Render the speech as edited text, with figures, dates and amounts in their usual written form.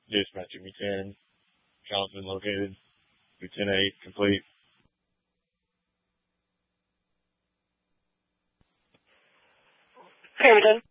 Dispatch Jimmy 10. Child's been located. Lieutenant 8 complete. Okay, we're done.